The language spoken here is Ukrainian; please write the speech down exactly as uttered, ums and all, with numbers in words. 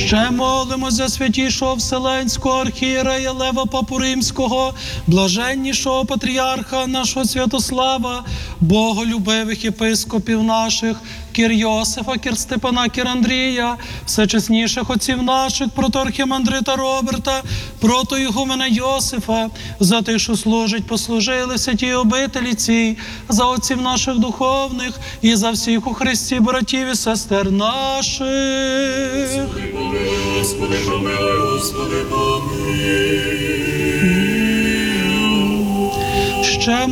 Ще молимось за святішого Вселенського архієрея Лева Папу Римського, блаженнішого патріарха нашого Святослава, боголюбивих єпископів наших, Кір Йосифа, Кір Степана, Кір Андрія, всечесніших отців наших, протоархімандрита Роберта, протоігумена Йосифа, за тих, що служить, послужили святій обителі цій, за отців наших духовних і за всіх у Христі братів і сестер наших. Господи, помилуй, Господи, помилуй. Ще